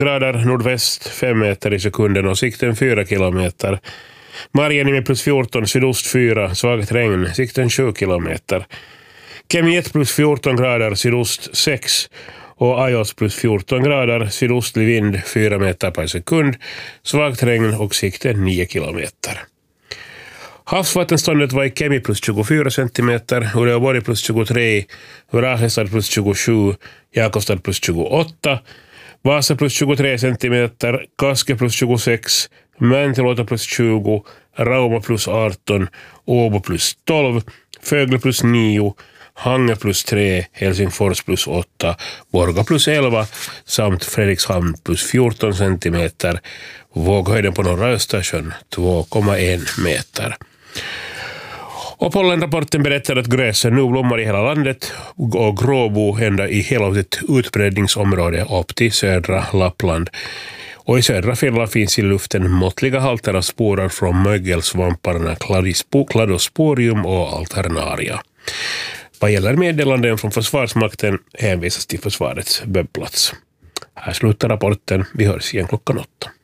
grader nordväst 5 meter i sekunden och sikten 4 kilometer. Marjaniemi plus 14, sydost 4, svagt regn, sikten 7 kilometer. Kemi 1 plus 14 grader, sydost 6 och Ajos plus 14 grader, sydostlig vind 4 meter per sekund, svagt regn och sikten 9 kilometer. Havsvattenståndet var i Kemi plus 24 centimeter, Uleåborg plus 23, Rahestad plus 27, Jakobstad plus 28, Vasa plus 23 centimeter, Kaske plus 26, Mäntilåta plus 20, Rauma plus 18, Åbo plus 12, Fögle plus 9, Hangö plus 3, Helsingfors plus 8, Borga plus 11 samt Fredrikshamn plus 14 centimeter. Våghöjden på norra Östersjön 2,1 meter. Och pollenrapporten berättar att gräset nu blommar i hela landet och gråbo ända i hela sitt utbredningsområde upp till södra Lappland. Och i södra Finland finns i luften måttliga halter av sporer från mögelsvamparna Cladosporium och Alternaria. Vad gäller meddelanden från Försvarsmakten hänvisas till försvarets webbplats. Här slutar rapporten. Vi hörs igen klockan 8.